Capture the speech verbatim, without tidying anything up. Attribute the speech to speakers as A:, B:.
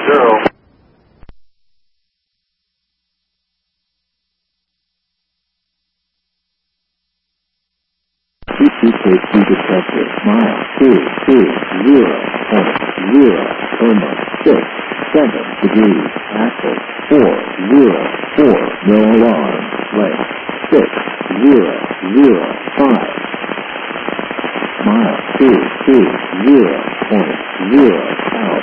A: zero.
B: C C K Q detected. Mile two two zero point zero Coma six seven degrees. Active four zero four. No alarm. Lake six zero zero five. Mile two two